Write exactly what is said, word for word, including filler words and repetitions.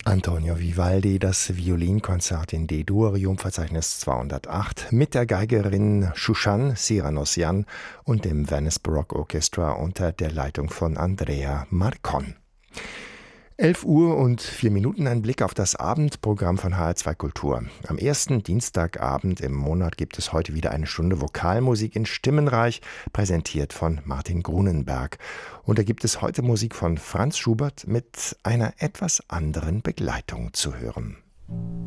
Antonio Vivaldi, das Violinkonzert in D-Dur, Verzeichnis zweihundertacht, mit der Geigerin Shushan Cyranosian und dem Venice Baroque Orchestra unter der Leitung von Andrea Marcon. elf Uhr und vier Minuten, ein Blick auf das Abendprogramm von H R zwei Kultur. Am ersten Dienstagabend im Monat gibt es heute wieder eine Stunde Vokalmusik in Stimmenreich, präsentiert von Martin Grunenberg. Und da gibt es heute Musik von Franz Schubert mit einer etwas anderen Begleitung zu hören.